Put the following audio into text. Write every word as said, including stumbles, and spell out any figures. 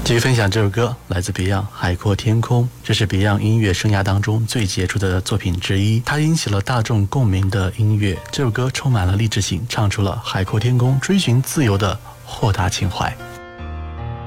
继续分享这首歌，来自 Beyond《海阔天空》，这是 Beyond 音乐生涯当中最杰出的作品之一，它引起了大众共鸣的音乐。这首歌充满了励志性，唱出了海阔天空、追寻自由的豁达情怀。